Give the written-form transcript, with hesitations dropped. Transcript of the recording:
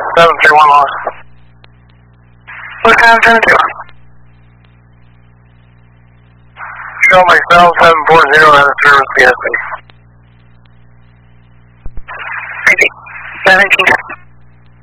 731 lost. What time 731? Show myself 740 out of service PSA. Repeat. 17